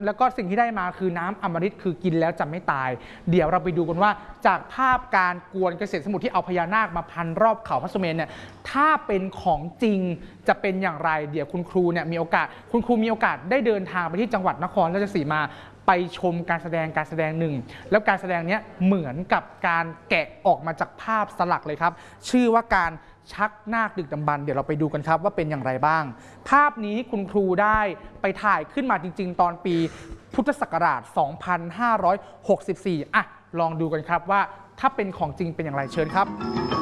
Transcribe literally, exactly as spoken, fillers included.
แล้วก็สิ่งที่ได้มาคือน้ำอมฤตคือกินแล้วจะไม่ตายเดี๋ยวเราไปดูกันว่าจากภาพการกวนเกษตรสมุทรที่เอาพญานาคมาพันรอบเขาพระสุเมรุเนี่ยถ้าเป็นของจริงจะเป็นอย่างไรเดี๋ยวคุณครูเนี่ยมีโอกาสคุณครูมีโอกาสได้เดินทางไปที่จังหวัดนครราชสีมาไปชมการแสดงการแสดงหนึ่งแล้วการแสดงนี้เหมือนกับการแกะออกมาจากภาพสลักเลยครับชื่อว่าการชักนาคดึกดำบรรพ์เดี๋ยวเราไปดูกันครับว่าเป็นอย่างไรบ้างภาพนี้คุณครูได้ไปถ่ายขึ้นมาจริงๆตอนปีพุทธศักราช สองพันห้าร้อยหกสิบสี่ อ่ะลองดูกันครับว่าถ้าเป็นของจริงเป็นอย่างไรเชิญครับ